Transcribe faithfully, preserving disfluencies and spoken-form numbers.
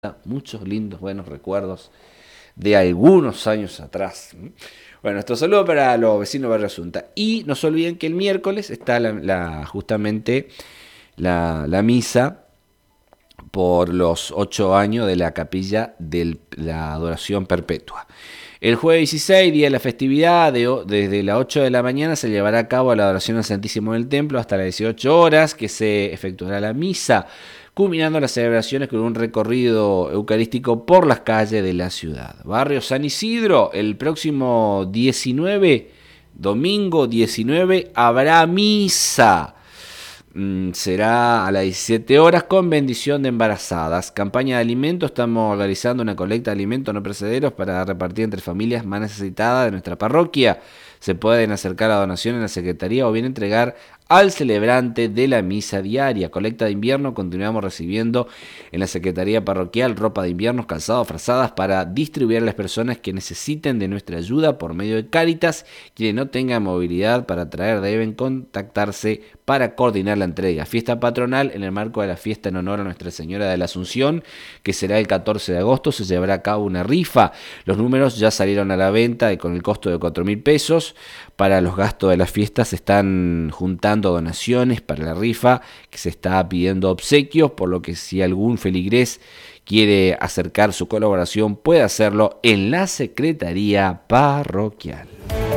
muchos lindos, buenos recuerdos de algunos años atrás. Bueno, nuestro saludo para los vecinos de Barrio Asunta. Y no se olviden que el miércoles está la, la- justamente la, la misa por los ocho años de la capilla de la adoración perpetua. El jueves dieciséis, día de la festividad, de, desde las ocho de la mañana se llevará a cabo la adoración al Santísimo en el templo hasta las dieciocho horas, que se efectuará la misa, culminando las celebraciones con un recorrido eucarístico por las calles de la ciudad. Barrio San Isidro, el próximo diecinueve, domingo diecinueve, habrá misa. Mm, será a las diecisiete horas con bendición de embarazadas. Campaña de alimentos. Estamos realizando una colecta de alimentos no perecederos para repartir entre familias más necesitadas de nuestra parroquia. Se pueden acercar a donación en la secretaría o bien entregar al celebrante de la misa diaria. Colecta de invierno. Continuamos recibiendo en la secretaría parroquial ropa de invierno, calzados, frazadas para distribuir a las personas que necesiten de nuestra ayuda por medio de Cáritas. Quienes no tengan movilidad para traer deben contactarse para coordinar la entrega. Fiesta patronal en el marco de la fiesta en honor a Nuestra Señora de la Asunción, que será el catorce de agosto, se llevará a cabo una rifa. Los números ya salieron a la venta con el costo de cuatro mil pesos. Para los gastos de las fiestas se están juntando donaciones para la rifa, que se está pidiendo obsequios, por lo que si algún feligrés quiere acercar su colaboración puede hacerlo en la Secretaría Parroquial.